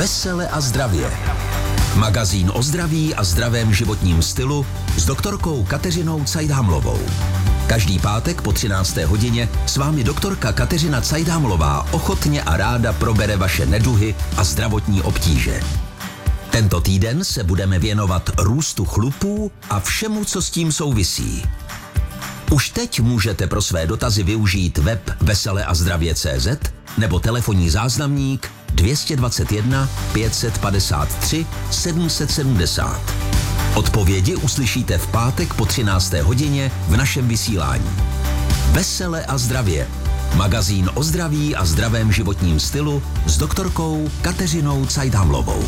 Vesele a zdravě. Magazín o zdraví a zdravém životním stylu s doktorkou Kateřinou Cajdhamlovou. Každý pátek po 13. hodině s vámi doktorka Kateřina Cajdhamlová ochotně a ráda probere vaše neduhy a zdravotní obtíže. Tento týden se budeme věnovat růstu chlupů a všemu, co s tím souvisí. Už teď můžete pro své dotazy využít web veseleazdravě.cz nebo telefonní záznamník 221 553 770. Odpovědi uslyšíte v pátek po 13. hodině v našem vysílání. Vesele a zdravě. Magazín o zdraví a zdravém životním stylu s doktorkou Kateřinou Cajdhamlovou.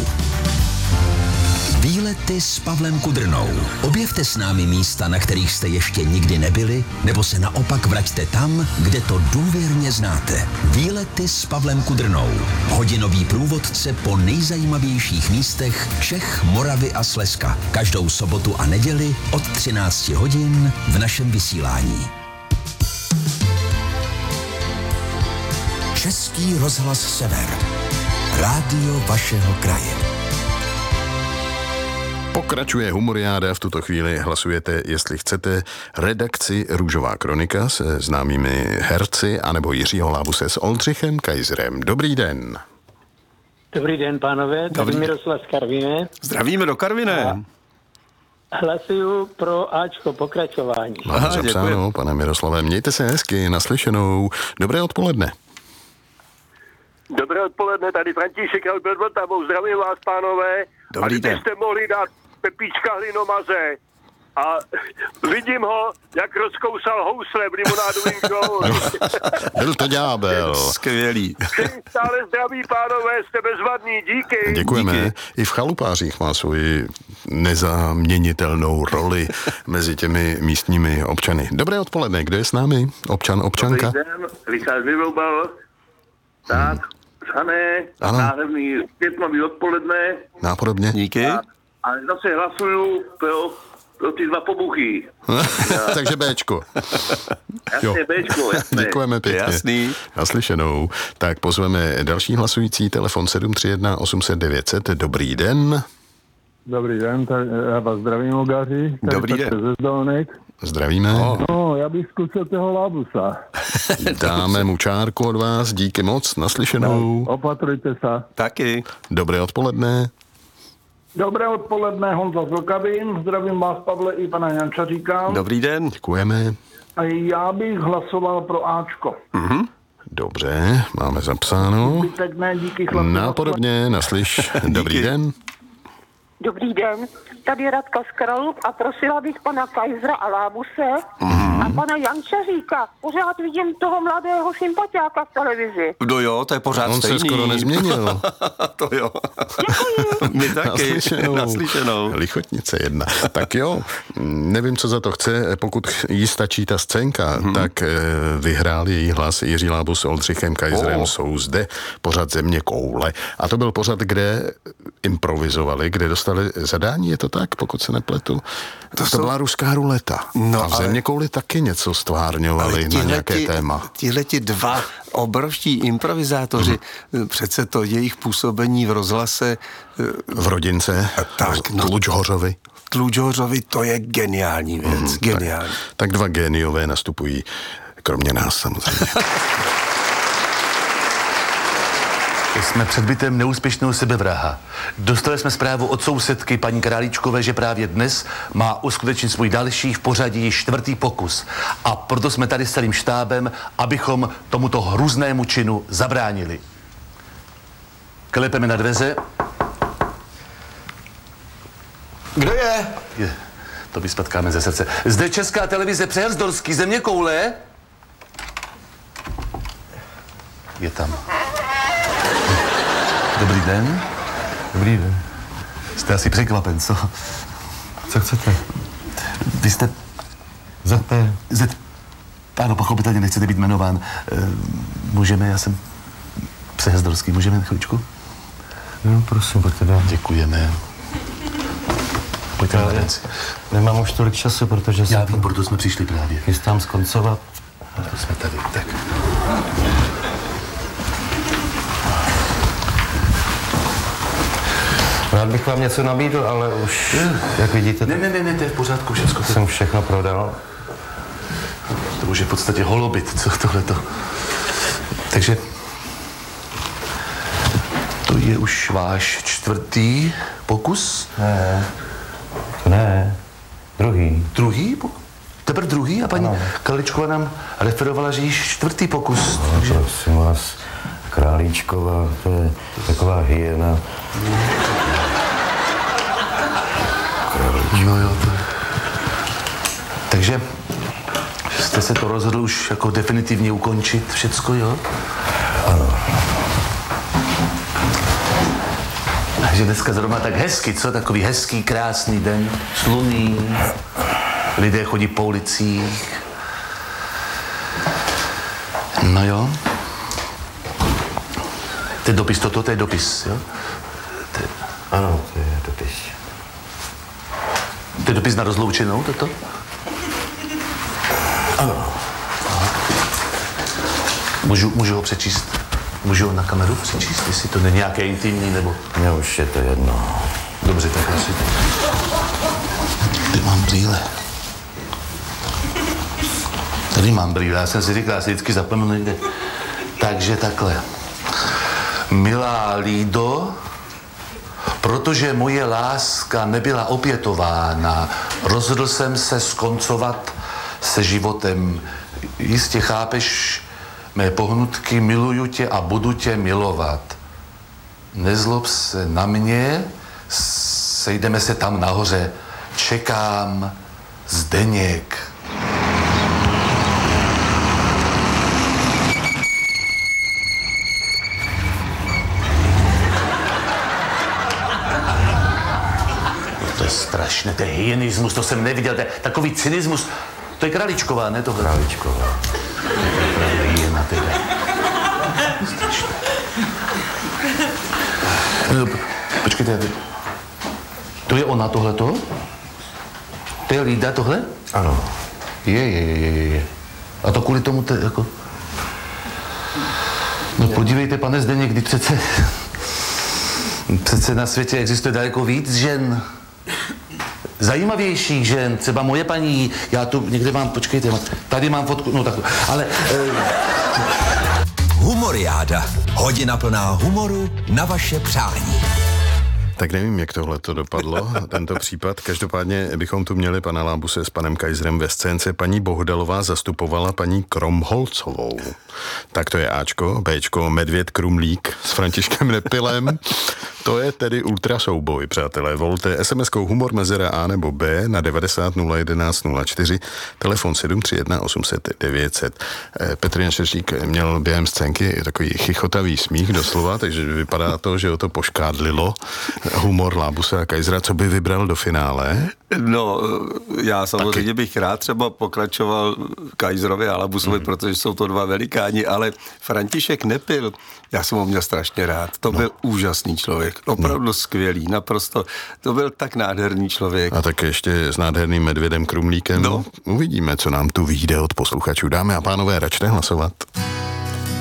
Výlety s Pavlem Kudrnou. Objevte s námi místa, na kterých jste ještě nikdy nebyli, nebo se naopak vraťte tam, kde to důvěrně znáte. Výlety s Pavlem Kudrnou. Hodinový průvodce po nejzajímavějších místech Čech, Moravy a Slezska. Každou sobotu a neděli od 13 hodin v našem vysílání. Český rozhlas Sever. Rádio vašeho kraje. Pokračuje Humoriáda, v tuto chvíli hlasujete, jestli chcete, redakci Růžová kronika se známými herci, anebo Jiřího Lábuse s Oldřichem Kajzrem. Dobrý den. Dobrý den, pánové, tady Miroslav z Karviné. Zdravíme do Karviné. Hlasuju pro Ačko, pokračování. Máte zapsáno, pane Miroslave, mějte se hezky, naslyšenou. Dobré odpoledne. Dobré odpoledne, tady František Albert, zdravím vás, pánové. Dobrý a den. kdybyste mohli dát Pepíčka Hlinomaze a vidím ho, jak rozkousal housle v limonádovým show. Byl to ďábel. Skvělý. Stále zdraví, pánové, jste bezvadní, díky. Děkujeme. Díky. I v chalupářích má svoji nezaměnitelnou roli mezi těmi místními občany. Dobré odpoledne, kdo je s námi? Občan, občanka? Dobrý den, Richard Vyroubal. Tak, Hané, Ano. nádherný květnový odpoledne. Nápodobně? Díky. A zase hlasuju pro ty dva pobuchy. Takže Béčko. Jasně, Bčko, jasně. Děkujeme pěkně. Jasný. Naslyšenou. Tak pozveme další hlasující, telefon 731 800 900. Dobrý den. Dobrý den, já vás zdravím, Ogaři. Dobrý den. Ze Zdolnek. Zdravíme. No, já bych zkusil toho Lábusa. Dáme mu čárku od vás, díky moc, naslyšenou. Opatrujte se. Taky. Dobré odpoledne. Dobré odpoledne, Honza z Vlkavín. Zdravím vás, Pavle, i pana Janča říkám. Dobrý den. Děkujeme. A já bych hlasoval pro Ačko. Dobře, máme zapsáno. Zbytek ne, díky chlapi. Nápodobně, naslyš. Dobrý den. Dobrý den, tady Radka z Kralup a prosila bych pana Kajzra a Lábuse a pana Jančaříka. Pořád vidím toho mladého sympatiáka v televizi. No jo, to je pořád On stejný. se skoro nezměnil. To jo. Děkuji. My taky. Naslyšenou. Lichotnice 1. Tak jo, nevím, co za to chce. Pokud jí stačí ta scénka, tak vyhrál její hlas Jiří Lábus s Oldřichem Kajzrem. Jsou zde pořad Země koule. A to byl pořad, kde improvizovali, kde dostali zadání, je to tak, pokud se nepletu? To byla ruská ruleta. No, a v Země kouli taky něco stvárňovali na nějaké téma. Tihleti dva obrovští improvizátoři, přece to jejich působení v rozhlase V Rodince, tak, no. Tlučhořovi. Tlučhořovi, to je geniální věc. Geniální. Tak dva géniové nastupují, kromě nás samozřejmě. Jsme před bytem neúspěšného sebevraha. Dostali jsme zprávu od sousedky paní Králíčkové, že právě dnes má uskutečnit svůj další v pořadí 4. pokus. A proto jsme tady s celým štábem, abychom tomuto hrůznému činu zabránili. Klepeme na dveře. Kdo je? To vyspatkáme ze srdce. Zde Česká televize Přehrzdorský, Země koule. Je tam. Dobrý den. Dobrý den. Jste asi překvapen, co? Co chcete? Vy jste... Ano, pochopitelně nechcete být jmenován. Můžeme, já jsem Přehrzdorský, můžeme chvíličku? No, prosím, pojďte dál. Děkujeme. Pojďte na věci. Nemám už tolik času, protože Já vím, proto jsme přišli právě. chystám skoncovat. Proto jsme tady, tak. Rád bych vám něco nabídl, ale už, jak vidíte... Ne, to je v pořádku všechno. Jsem všechno prodal. To už je v podstatě holobit, co tohleto. Takže to je už váš 4. pokus? Ne, druhý. Druhý? Teprve druhý? A paní Králíčková nám referovala, že již 4. pokus. No, takže... Prosím vás, Králíčková, to je taková hyena. No jo, to... Takže jste se to rozhodl už jako definitivně ukončit všecko, jo? Ano. Takže dneska zrovna tak hezky, co? Takový hezký, krásný den, slunný, lidé chodí po ulicích. No jo. To je dopis, to je dopis, jo? Ano, to je dopis. To je dopis na rozloučenou, toto? Ano. Můžu ho přečíst? Můžu ho na kameru přečíst, jestli to není nějaké intimní, nebo... Mně už je to jedno. Dobře, tak asi. Tady mám brýle. Tady mám brýle, já jsem si říkal, já si vždycky zapomenu někde. Takže takhle. Milá Lído, protože moje láska nebyla opětována, rozhodl jsem se skoncovat se životem. Jistě chápeš mé pohnutky, miluju tě a budu tě milovat. Nezlob se na mě, sejdeme se tam nahoře. Čekám, Zdeněk. To je strašné, to je hyenismus, to jsem neviděl, to je takový cynismus. To je Králíčková, ne? Tohle. Králíčková. Hyena teda. Strašné. Počkejte, to je ona tohleto? To je Lída tohle? Ano. Je. A to kvůli tomu jako... No podívejte, pane Zdeněk, kdy přece na světě existuje daleko víc žen. Zajímavějších žen, třeba moje paní, já tu někde mám, počkejte, tady mám fotku, no tak, ale... Humoriáda. Hodina plná humoru na vaše přání. Tak nevím, jak tohle to dopadlo, tento případ. Každopádně bychom tu měli pana Lábuse s panem Kajzrem ve scénce. Paní Bohdalová zastupovala paní Kromholcovou. Tak to je Ačko, Bčko, Medvěd Krumlík s Františkem Nepilem. To je tedy ultra souboj, přátelé. Volte SMS-kou humor mezera A nebo B na 90 011 04, telefon 731 800 900. Petr Jančeřík měl během scénky takový chichotavý smích doslova, takže vypadá to, že ho to poškádlilo. Humor Lábuse a Kajzra, co by vybral do finále? No, já samozřejmě bych rád třeba pokračoval Kajzrovi a Lábusovi, protože jsou to dva velikáni, ale František Nepil, já jsem ho měl strašně rád. To byl úžasný člověk, opravdu skvělý, naprosto. To byl tak nádherný člověk. A tak ještě s nádherným Medvědem Krumlíkem. Uvidíme, co nám tu vyjde od posluchačů. Dámy a pánové, račte hlasovat.